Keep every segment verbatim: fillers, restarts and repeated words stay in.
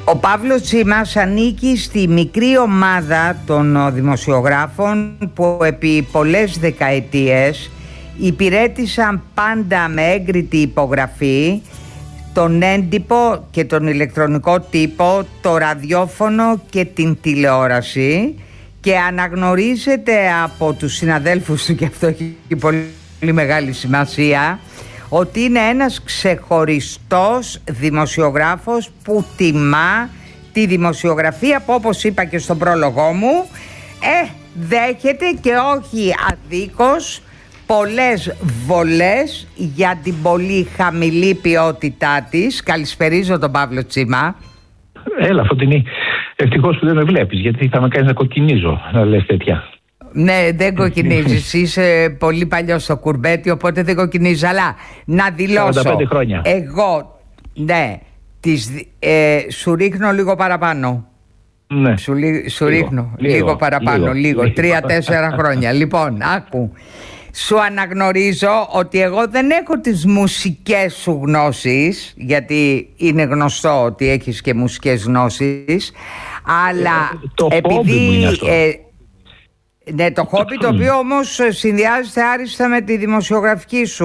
Ο Παύλος Τσίμας ανήκει στη μικρή ομάδα των δημοσιογράφων που επί πολλές δεκαετίες υπηρέτησαν πάντα με έγκριτη υπογραφή τον έντυπο και τον ηλεκτρονικό τύπο, το ραδιόφωνο και την τηλεόραση, και αναγνωρίζεται από τους συναδέλφους του, και αυτό έχει πολύ μεγάλη σημασία, ότι είναι ένας ξεχωριστός δημοσιογράφος που τιμά τη δημοσιογραφία που, όπως είπα και στον πρόλογό μου, ε, δέχεται και όχι αδίκως πολλές βολές για την πολύ χαμηλή ποιότητά της. Καλησπερίζω τον Παύλο Τσίμα. Έλα Φωτεινή, ευτυχώς που δεν με βλέπεις, γιατί θα με κάνεις να κοκκινίζω να λες τέτοια. Ναι, δεν κοκκινίζεις, είσαι πολύ παλιός στο κουρμπέτι, οπότε δεν κοκκινίζεις. Αλλά να δηλώσω, σαράντα πέντε χρόνια. Εγώ, ναι, τις, ε, σου ρίχνω λίγο παραπάνω. Ναι. Σου, σου λίγο, ρίχνω λίγο, λίγο παραπάνω, λίγο, λίγο. Τρία-τέσσερα χρόνια. Λοιπόν, άκου. Σου αναγνωρίζω ότι εγώ δεν έχω τις μουσικές σου γνώσεις, γιατί είναι γνωστό ότι έχεις και μουσικές γνώσεις, αλλά ε, το επειδή... Ε, ναι, το χόμπι, το οποίο όμως συνδυάζεται άριστα με τη δημοσιογραφική σου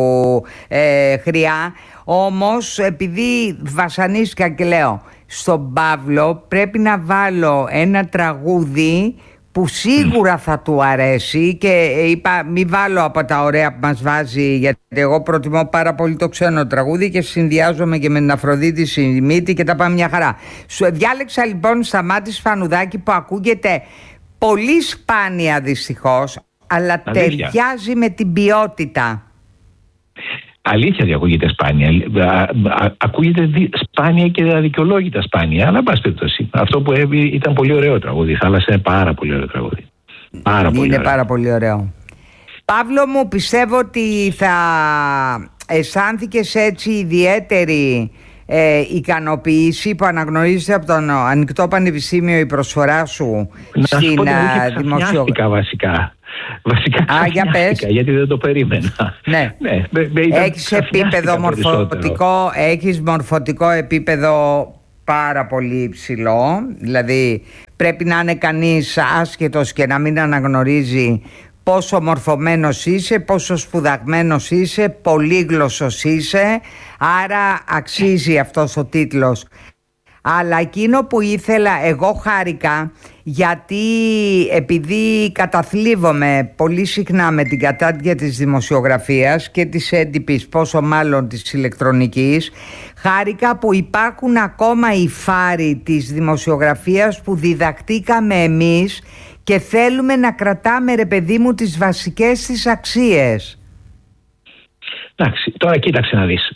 ε, χρειά. Όμως επειδή βασανίστηκα και λέω, στον Παύλο πρέπει να βάλω ένα τραγούδι που σίγουρα θα του αρέσει, και είπα μη βάλω από τα ωραία που μας βάζει, γιατί εγώ προτιμώ πάρα πολύ το ξένο τραγούδι και συνδυάζομαι και με την Αφροδίτη Σιμίτη και τα πάμε μια χαρά. Σου διάλεξα λοιπόν Σταμάτη Σπανουδάκη, που ακούγεται πολύ σπάνια δυστυχώς, αλλά αλήθεια ταιριάζει με την ποιότητα. Αλήθεια ότι ακούγεται σπάνια. Α, α, ακούγεται δι, σπάνια και αδικαιολόγητα σπάνια, αλλά πάση περιπτώσει. Αυτό που έβη ήταν πολύ ωραίο τραγούδι. Η θάλασσα είναι πάρα πολύ ωραίο τραγούδι. Πάρα είναι πολύ ωραίο. πάρα πολύ ωραίο. Παύλο μου, πιστεύω ότι θα αισθάνθηκες έτσι ιδιαίτερη ε, ικανοποίηση που αναγνωρίζεται από τον Ανοιχτό Πανεπιστήμιο η προσφορά σου να στην δημοσιογραφία. Βασικά. Βασικά Α, για πες. Γιατί δεν το περίμενα. Ναι. ναι έχεις επίπεδο μορφωτικό, έχεις μορφωτικό επίπεδο πάρα πολύ υψηλό. Δηλαδή πρέπει να είναι κανείς άσχετος και να μην αναγνωρίζει πόσο μορφωμένος είσαι, πόσο σπουδαγμένος είσαι, πολύγλωσσος είσαι. Άρα αξίζει αυτός ο τίτλος. Αλλά εκείνο που ήθελα, εγώ χάρηκα, γιατί επειδή καταθλίβομαι πολύ συχνά με την κατάντια της δημοσιογραφίας και της έντυπης, πόσο μάλλον της ηλεκτρονικής, χάρηκα που υπάρχουν ακόμα οι φάροι της δημοσιογραφίας που διδαχτήκαμε εμείς και θέλουμε να κρατάμε, ρε παιδί μου, τις βασικές της αξίες. Εντάξει, τώρα κοίταξε να δεις.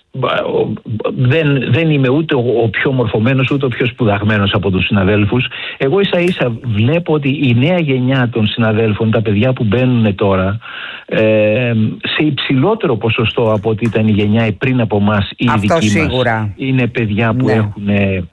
Δεν, δεν είμαι ούτε ο, ο πιο μορφωμένος ούτε ο πιο σπουδαγμένος από τους συναδέλφους. Εγώ ίσα ίσα βλέπω ότι η νέα γενιά των συναδέλφων, τα παιδιά που μπαίνουν τώρα, ε, σε υψηλότερο ποσοστό από ότι ήταν η γενιά πριν από εμάς ή η δική σίγουρα μας, είναι παιδιά που ναι. έχουν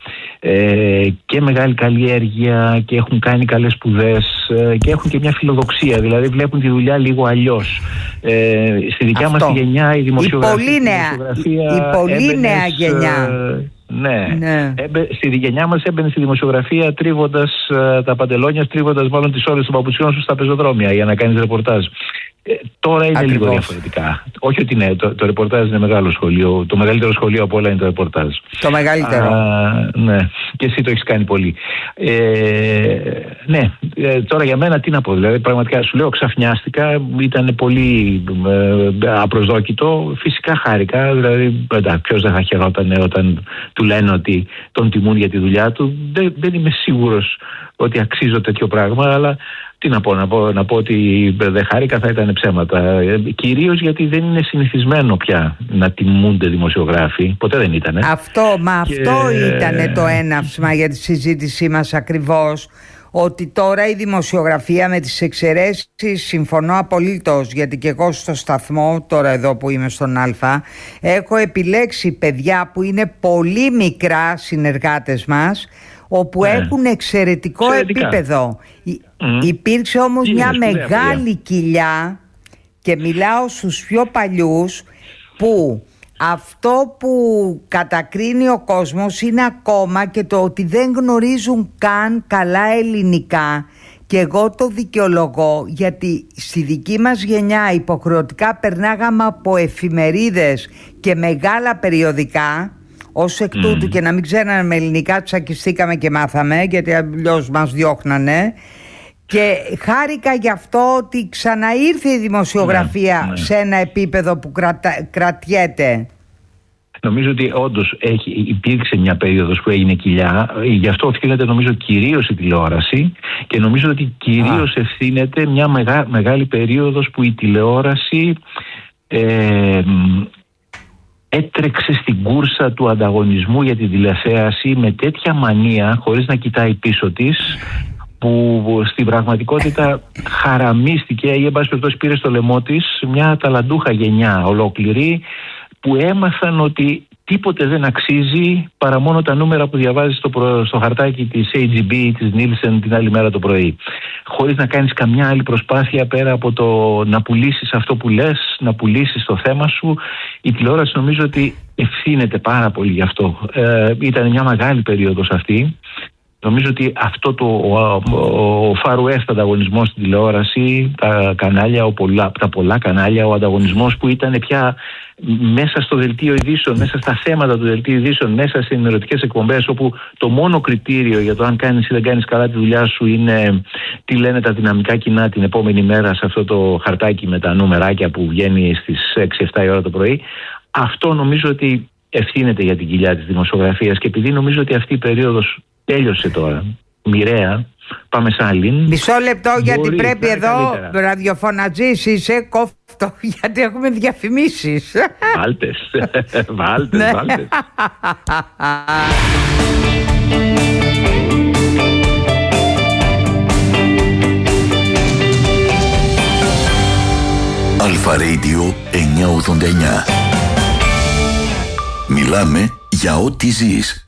ε, και μεγάλη καλλιέργεια και έχουν κάνει καλές σπουδές ε, και έχουν και μια φιλοδοξία, δηλαδή βλέπουν τη δουλειά λίγο αλλιώς. Ε, στη δικιά αυτό. μας τη γενιά η δημοσιογραφία, η πολύ νέα, η, η πολύ νέα γενιά ε, ναι, ναι. Έμπαι, στη γενιά μας έμπαινε στη δημοσιογραφία τρίβοντας ε, τα παντελόνια, τρίβοντας μάλλον τις ώρες των παπουτσιών σου στα πεζοδρόμια για να κάνεις ρεπορτάζ. Ε, τώρα είναι ακριβώς. Λίγο διαφορετικά. Όχι ότι ναι, το, το ρεπορτάζ είναι μεγάλο σχολείο. Το μεγαλύτερο σχολείο από όλα είναι το ρεπορτάζ. Το μεγαλύτερο. Α, ναι, και εσύ το έχεις κάνει πολύ. Ε, ναι, ε, τώρα για μένα τι να πω. Δηλαδή, πραγματικά σου λέω, ξαφνιάστηκα. Ήταν πολύ ε, απροσδόκητο. Φυσικά χάρηκα. Δηλαδή, ποιος δεν θα χαιρόταν όταν του λένε ότι τον τιμούν για τη δουλειά του. Δεν, δεν είμαι σίγουρος ότι αξίζω τέτοιο πράγμα, αλλά. Τι να πω, να πω, να πω ότι δεν χάρηκα θα ήταν ψέματα. Κυρίως γιατί δεν είναι συνηθισμένο πια να τιμούνται δημοσιογράφοι. Ποτέ δεν ήτανε. Αυτό, μα και... αυτό ήτανε το έναυσμα για τη συζήτησή μας ακριβώς. Ότι τώρα η δημοσιογραφία, με τις εξαιρέσεις, συμφωνώ απολύτως, γιατί και εγώ στο σταθμό, τώρα εδώ που είμαι στον Α, έχω επιλέξει παιδιά που είναι πολύ μικρά συνεργάτες μας, όπου ναι. έχουν εξαιρετικό Εξαιρετικά. επίπεδο. Mm. Υπήρξε όμως Είναι μια μεγάλη κοιλιά, και μιλάω στους πιο παλιούς, που Αυτό που κατακρίνει ο κόσμος είναι ακόμα και το ότι δεν γνωρίζουν καν καλά ελληνικά, και εγώ το δικαιολογώ, γιατί στη δική μας γενιά υποχρεωτικά περνάγαμε από εφημερίδες και μεγάλα περιοδικά. Ως εκ τούτου, mm. και να μην ξέραμε με ελληνικά, τσακιστήκαμε και μάθαμε, γιατί αλλιώς μας διώχνανε. Και χάρηκα γι' αυτό ότι ξαναήρθε η δημοσιογραφία, ναι, σε ένα επίπεδο που κρατα... κρατιέται. Νομίζω ότι όντως έχει, υπήρξε μια περίοδος που έγινε κοιλιά, γι' αυτό οφείλεται νομίζω κυρίως η τηλεόραση, και νομίζω ότι κυρίως ευθύνεται μια μεγά, μεγάλη περίοδος που η τηλεόραση ε, έτρεξε στην κούρσα του ανταγωνισμού για την τηλεθέαση με τέτοια μανία, χωρίς να κοιτάει πίσω της, που στην πραγματικότητα χαραμίστηκε ή εν πάση περιπτώσει πήρε στο λαιμό της μια ταλαντούχα γενιά ολόκληρη, που έμαθαν ότι τίποτε δεν αξίζει παρά μόνο τα νούμερα που διαβάζεις στο, προ... στο χαρτάκι της έι τζι μπι, της Nielsen την άλλη μέρα το πρωί. Χωρίς να κάνεις καμιά άλλη προσπάθεια πέρα από το να πουλήσεις αυτό που λες, να πουλήσεις το θέμα σου. Η τηλεόραση νομίζω ότι ευθύνεται πάρα πολύ γι' αυτό. Ε, ήταν μια μεγάλη περίοδος αυτή. Νομίζω ότι αυτό το ο, ο, ο Far West ανταγωνισμός στην τηλεόραση, τα κανάλια, ο πολλά, τα πολλά κανάλια, ο ανταγωνισμός που ήταν πια μέσα στο δελτίο ειδήσεων, μέσα στα θέματα του δελτίου ειδήσεων, μέσα στις ενημερωτικές εκπομπές, όπου το μόνο κριτήριο για το αν κάνεις ή δεν κάνεις καλά τη δουλειά σου είναι τι λένε τα δυναμικά κοινά την επόμενη μέρα σε αυτό το χαρτάκι με τα νούμεράκια που βγαίνει στις έξι εφτά η ώρα το πρωί. Αυτό νομίζω ότι ευθύνεται για την κοιλιά της δημοσιογραφίας, και επειδή νομίζω ότι αυτή η περίοδος τέλειωσε τώρα, μοιραία, πάμε σε άλλη. Μισό λεπτό, γιατί πρέπει εδώ ραδιοφωνατζής είσαι, κόφτο, γιατί έχουμε διαφημίσεις. Βάλτες, βάλτες, βάλτες. Αλφα Radio εννιακόσια ογδόντα εννιά. Μιλάμε για ό,τι ζεις.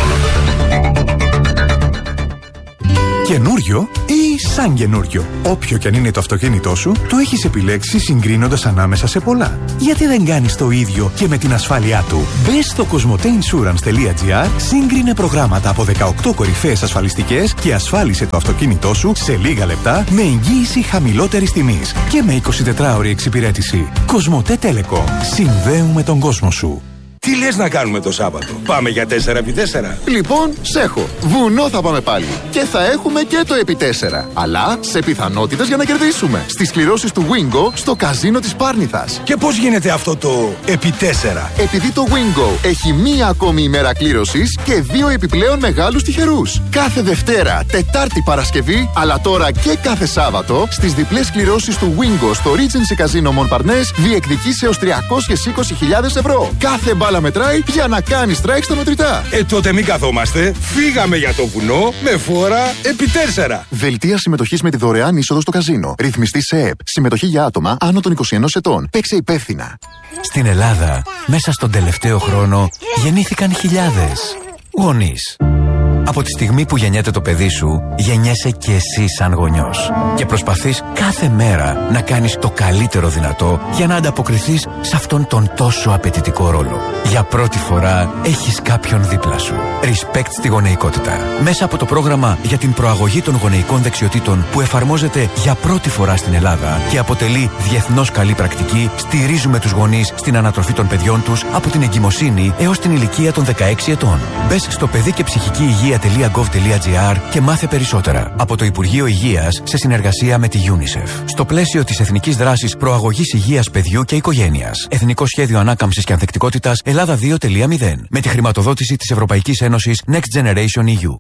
Καινούριο ή σαν καινούριο. Όποιο κι αν είναι το αυτοκίνητό σου, το έχεις επιλέξει συγκρίνοντας ανάμεσα σε πολλά. Γιατί δεν κάνεις το ίδιο και με την ασφάλειά του? Μπες στο κοσμοτέινσουρανς τελεία τζι άρ, σύγκρινε προγράμματα από δεκαοκτώ κορυφαίες ασφαλιστικές και ασφάλισε το αυτοκίνητό σου σε λίγα λεπτά με εγγύηση χαμηλότερης τιμής και με εικοσιτετράωρη εξυπηρέτηση. Κοσμοτέ Telecom. Συνδέουμε τον κόσμο σου. Τι λες να κάνουμε το Σάββατο? Πάμε για τέσσερα επί τέσσερα. Λοιπόν, σ' έχω. Βουνό θα πάμε πάλι. Και θα έχουμε και το επί τέσσερα. Αλλά σε πιθανότητες για να κερδίσουμε. Στις κληρώσεις του Wingo στο καζίνο της Πάρνηθας. Και πώς γίνεται αυτό το επί τέσσερα? Επειδή το Wingo έχει μία ακόμη ημέρα κλήρωσης και δύο επιπλέον μεγάλους τυχερούς. Κάθε Δευτέρα, Τετάρτη, Παρασκευή, αλλά τώρα και κάθε Σάββατο, στις διπλές κληρώσεις του Wingo στο Regency Casino Montparnasse διεκδικείς έως τριακόσιες είκοσι χιλιάδες ευρώ. Κάθε μπάλα μετράει για να κάνεις strike στα μετρητά. Ε, τότε μην καθόμαστε. Φύγαμε για το βουνό με φόρα επί τέσσερα. Δελτία συμμετοχής με τη δωρεάν είσοδο στο καζίνο. Ρυθμιστή σε ΕΕΠ. Συμμετοχή για άτομα άνω των είκοσι ενός ετών. Παίξε υπεύθυνα. Στην Ελλάδα, μέσα στον τελευταίο χρόνο, γεννήθηκαν χιλιάδες γονείς. Από τη στιγμή που γεννιέται το παιδί σου, γεννιέσαι και εσύ σαν γονιός. Και προσπαθείς κάθε μέρα να κάνεις το καλύτερο δυνατό για να ανταποκριθείς σε αυτόν τον τόσο απαιτητικό ρόλο. Για πρώτη φορά έχεις κάποιον δίπλα σου. Respect στη γονεϊκότητα. Μέσα από το πρόγραμμα για την προαγωγή των γονεϊκών δεξιοτήτων που εφαρμόζεται για πρώτη φορά στην Ελλάδα και αποτελεί διεθνώς καλή πρακτική, στηρίζουμε τους γονείς στην ανατροφή των παιδιών τους από την εγκυμοσύνη έως την ηλικία των δεκαέξι ετών. Μπες στο παιδί και ψυχική υγεία τελεία γκοβ τελεία τζι άρ και μάθε περισσότερα από το Υπουργείο Υγείας σε συνεργασία με τη UNICEF. Στο πλαίσιο της Εθνικής Δράσης Προαγωγής Υγείας Παιδιού και Οικογένειας. Εθνικό Σχέδιο Ανάκαμψης και Ανθεκτικότητας Ελλάδα δύο τελεία μηδέν. Με τη χρηματοδότηση της Ευρωπαϊκής Ένωσης Next Generation ι γιου.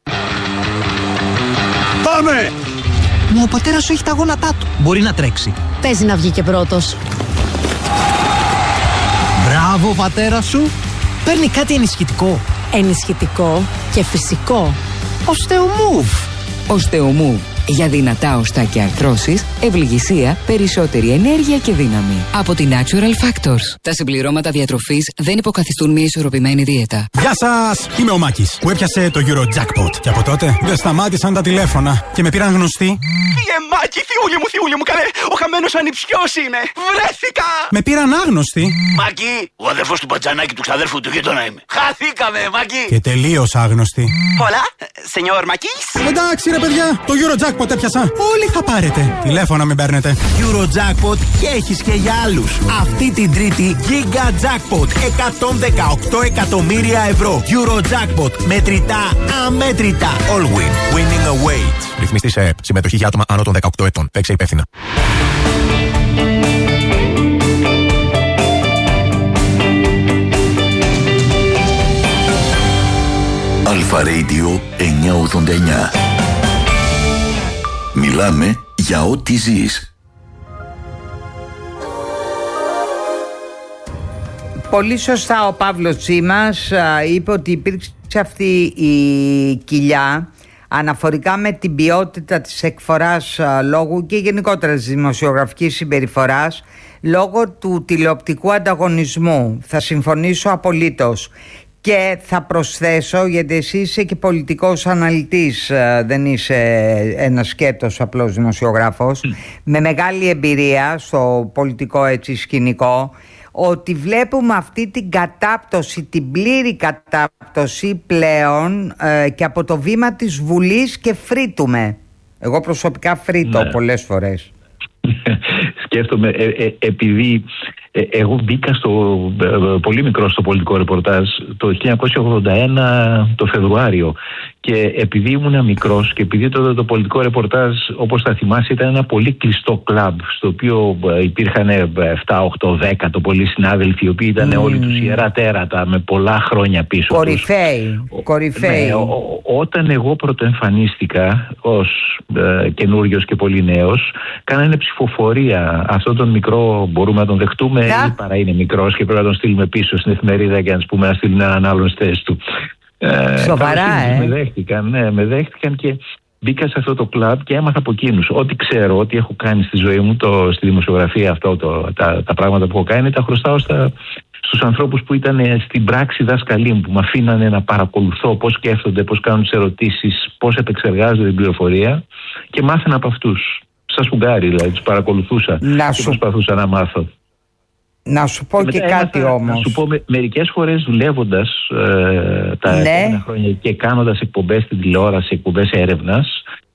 Πάμε! Μα ο πατέρας σου έχει τα γόνατά του. Μπορεί να τρέξει. Παίζει να βγει και πρώτος. Μπράβο, πατέρα σου. Παίρνει κάτι ενισχυτικό. Ενισχυτικό και φυσικό. Οστεομούβ. Οστεομούβ. Για δυνατά οστά και αρθρώσεις, ευληγησία, περισσότερη ενέργεια και δύναμη. Από την Natural Factors. Τα συμπληρώματα διατροφής δεν υποκαθιστούν μια ισορροπημένη δίαιτα. Γεια σας! Είμαι ο Μάκης που έπιασε το Eurojackpot. Και από τότε δεν σταμάτησαν τα τηλέφωνα και με πήραν γνωστοί. Φύγε Μάκη, θιούλη μου, θιούλη μου, καλέ! Ο χαμένος ανιψιός είμαι! Βρέθηκα! Με πήραν άγνωστοι. Μάκη, ο αδερφός του Μπατζανάκη του ξαδέρφου του γείτονα είμαι. Χαθήκαμε, Μάκη! Και τελείως άγνωστοι. Hola, señor Μάκης. Εντάξει ρε παιδιά, το Eurojackpot έπιασα. Όλοι θα πάρετε. Τηλέφωνα μην παίρνετε. Eurojackpot και έχεις και για άλλους. Αυτή την Τρίτη Giga Jackpot εκατόν δεκαοκτώ εκατομμύρια ευρώ. Eurojackpot μετρητά αμέτρητα. All win. Winning awaits. Ρυθμιστή σε ΕΠ. Συμμετοχή για άτομα άνω των δεκαοκτώ ετών. Παίξε υπεύθυνα. Αλφα Radio εννιακόσια ογδόντα εννιά. Μιλάμε για ό,τι ζεις. Πολύ σωστά ο Παύλος Τσίμας είπε ότι υπήρξε αυτή η κοιλιά αναφορικά με την ποιότητα της εκφοράς λόγου και γενικότερα της δημοσιογραφικής συμπεριφοράς λόγω του τηλεοπτικού ανταγωνισμού. Θα συμφωνήσω απολύτως. Και θα προσθέσω, γιατί εσύ είσαι και πολιτικός αναλυτής, δεν είσαι ένας σκέτος απλός δημοσιογράφος, mm. με μεγάλη εμπειρία στο πολιτικό έτσι σκηνικό, ότι βλέπουμε αυτή την κατάπτωση, την πλήρη κατάπτωση πλέον ε, και από το βήμα της Βουλής και φρύτουμε. Εγώ προσωπικά φρύτω ναι. πολλές φορές. Σκέφτομαι, ε, ε, επειδή ε, εγώ μπήκα στο, ε, πολύ μικρό στο πολιτικό ρεπορτάζ το χίλια εννιακόσια ογδόντα ένα το Φεβρουάριο, και επειδή ήμουν μικρός και επειδή το, το πολιτικό ρεπορτάζ, όπως θα θυμάσαι, ήταν ένα πολύ κλειστό κλαμπ στο οποίο υπήρχαν επτά, οκτώ, δέκα το πολλοί συνάδελφοι οι οποίοι ήταν mm. όλοι τους ιερά τέρατα με πολλά χρόνια πίσω τους. Κορυφαίοι, κορυφαίοι. Ναι, ο, ο, όταν εγώ πρωτοεμφανίστηκα ως ε, καινούριος και πολύ νέος, κάνανε ψηφοφορία. Αυτόν τον μικρό μπορούμε να τον δεχτούμε yeah. ή παρά είναι μικρός και πρέπει να τον στείλουμε πίσω στην εφημερίδα και να πούμε να στείλουμε έναν άλλον στη θέση του. Σοβαρά, ε. Με δέχτηκαν, ναι, με δέχτηκαν και μπήκα σε αυτό το κλαμπ και έμαθα από εκείνους. Ό,τι ξέρω, ό,τι έχω κάνει στη ζωή μου, το, στη δημοσιογραφία, αυτό, το, τα, τα πράγματα που έχω κάνει, τα χρωστάω στα, στους ανθρώπους που ήταν στην πράξη δάσκαλοι μου, που με αφήνανε να παρακολουθώ πώς σκέφτονται, πώς κάνουν τις ερωτήσεις, πώς επεξεργάζονται την πληροφορία, και μάθαινα από αυτούς. Σαν σφουγγάρι, δηλαδή, τους παρακολουθούσα να και σου... προσπαθούσα να μάθω. Να σου πω και, και κάτι έμαθα, όμως. Να σου πω, με, μερικές φορές δουλεύοντας ε, τα ναι. επόμενα χρόνια και κάνοντας εκπομπές στην τηλεόραση, εκπομπές έρευνας,